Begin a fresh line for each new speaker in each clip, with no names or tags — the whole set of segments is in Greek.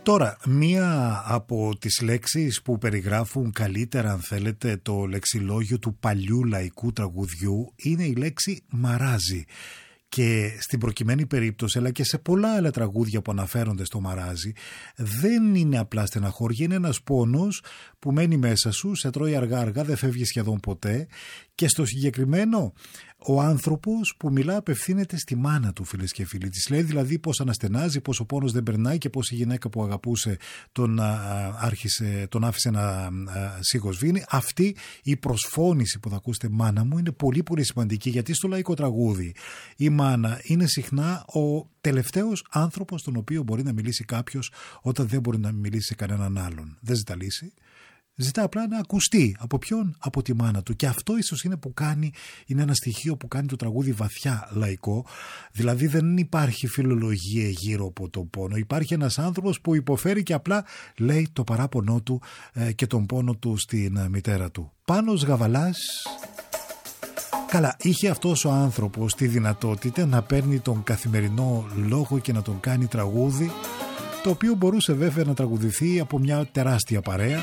Τώρα, μία από τις λέξεις που περιγράφουν καλύτερα, αν θέλετε, το λεξιλόγιο του παλιού λαϊκού τραγουδιού είναι η λέξη μαράζι. Και στην προκειμένη περίπτωση, αλλά και σε πολλά άλλα τραγούδια που αναφέρονται στο μαράζι, δεν είναι απλά στεναχώρια, είναι ένας πόνος που μένει μέσα σου, σε τρώει αργά-αργά, δεν φεύγει σχεδόν ποτέ. Και στο συγκεκριμένο, ο άνθρωπος που μιλά απευθύνεται στη μάνα του, φίλες και φίλοι. Της λέει δηλαδή πως αναστενάζει, πως ο πόνος δεν περνάει και πως η γυναίκα που αγαπούσε τον άφησε να σιγοσβήνει. Αυτή η προσφώνηση που θα ακούσετε, μάνα μου, είναι πολύ πολύ σημαντική, γιατί στο λαϊκό τραγούδι η μάνα είναι συχνά ο τελευταίος άνθρωπος τον οποίο μπορεί να μιλήσει κάποιος όταν δεν μπορεί να μιλήσει σε κανέναν άλλον. Δεν ζητά λύση. Ζητά απλά να ακουστεί. Από ποιον? Από τη μάνα του. Και αυτό ίσως είναι ένα στοιχείο που κάνει το τραγούδι βαθιά λαϊκό. Δηλαδή δεν υπάρχει φιλολογία γύρω από τον πόνο. Υπάρχει ένας άνθρωπος που υποφέρει και απλά λέει το παράπονό του και τον πόνο του στην μητέρα του. Πάνος Γαβαλάς. Καλά, είχε αυτός ο άνθρωπος τη δυνατότητα να παίρνει τον καθημερινό λόγο και να τον κάνει τραγούδι, το οποίο μπορούσε βέβαια να τραγουδηθεί από μια τεράστια παρέα.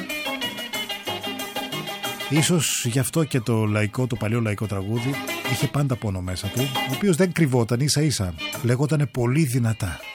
Ίσως γι' αυτό και το παλιό λαϊκό τραγούδι είχε πάντα πόνο μέσα του, ο οποίος δεν κρυβόταν, ίσα ίσα λέγότανε πολύ δυνατά.